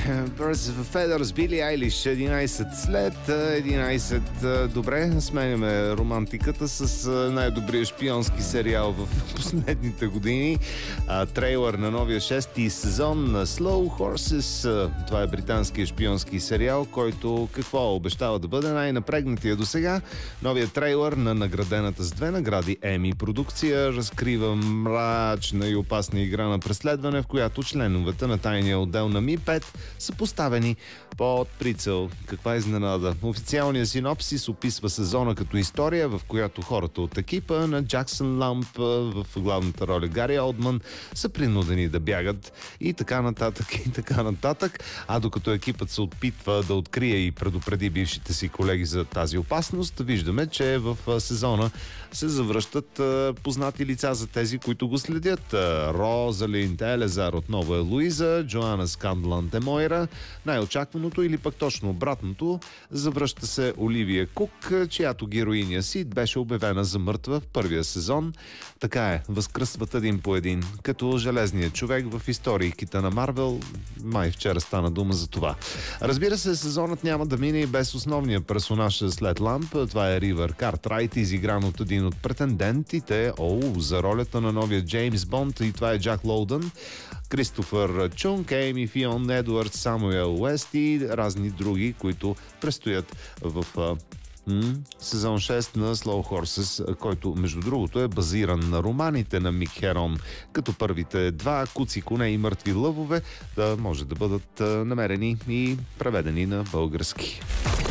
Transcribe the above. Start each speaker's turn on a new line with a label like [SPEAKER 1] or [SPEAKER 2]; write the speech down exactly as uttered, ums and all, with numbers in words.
[SPEAKER 1] Birds of a Feather, Били Айлиш, единайсет след единайсет. Добре, сменяме романтиката с най-добрия шпионски сериал в последните години. Трейлър на новия шести сезон на Slow Horses. Това е британския шпионски сериал, който какво обещава да бъде най-напрегнатия до сега. Новият трейлър на наградената с две награди Еми продукция разкрива мрачна и опасна игра на преследване, в която членовете на тайния отдел на Ми пет са поставени под прицел. Каква изненада! Официалният синопсис описва сезона като история, в която хората от екипа на Джаксън Ламп, в главната роля Гари Олдман, са принудени да бягат и така нататък и така нататък. А докато екипът се опитва да открие и предупреди бившите си колеги за тази опасност, виждаме, че в сезона се завръщат познати лица за тези, които го следят. Розалинд Елезар отново е Луиза, Джоана Скандланд е Мойра. Най-очакваното или пък точно обратното, завръща се Оливия Кук, чиято героиня Сид беше обявена за мъртва в първия сезон. Така е, възкръсват един по един. Като железният човек в историйките на Марвел, май вчера стана дума за това. Разбира се, сезонът няма да мине и без основния персонаж след Ламп. Това е Ривър Картрайт, изигран от един от претендентите оу, за ролята на новия Джеймс Бонд, и това е Джак Лоудън. Кристофър Чунг, Ейми Фион, Едуард, Самуел Уест и разни други, които предстоят в м- сезон шест на Slow Horses, който между другото е базиран на романите на Мик Херон, като първите два Куци коне и мъртви лъвове да може да бъдат намерени и преведени на български.